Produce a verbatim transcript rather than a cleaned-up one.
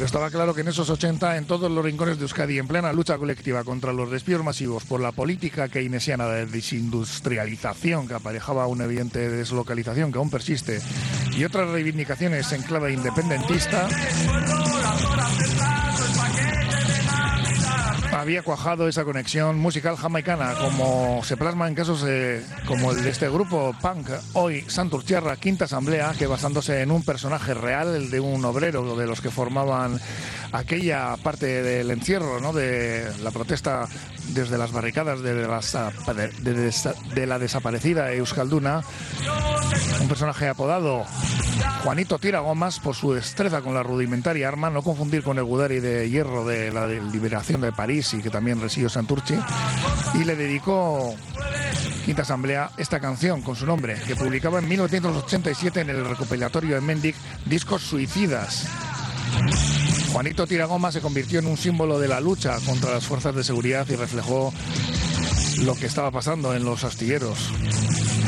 Pero estaba claro que en esos ochenta, en todos los rincones de Euskadi, en plena lucha colectiva contra los despidos masivos por la política keynesiana de desindustrialización que aparejaba una evidente deslocalización que aún persiste y otras reivindicaciones en clave independentista, había cuajado esa conexión musical jamaicana, como se plasma en casos eh, como el de este grupo punk, hoy Santurtziarra Quinta Asamblea, que basándose en un personaje real, el de un obrero de los que formaban aquella parte del encierro, ¿no?, de la protesta desde las barricadas de, las, de, de, de la desaparecida Euskalduna, un personaje apodado Juanito Tiragomas por su destreza con la rudimentaria arma, no confundir con el Gudari de hierro de la de liberación de París y que también residió Santurtzi, y le dedicó Quinta Asamblea esta canción con su nombre, que publicaba en mil novecientos ochenta y siete en el recopilatorio de Mendic, Discos Suicidas. Juanito Tiragomas se convirtió en un símbolo de la lucha contra las fuerzas de seguridad y reflejó lo que estaba pasando en los astilleros.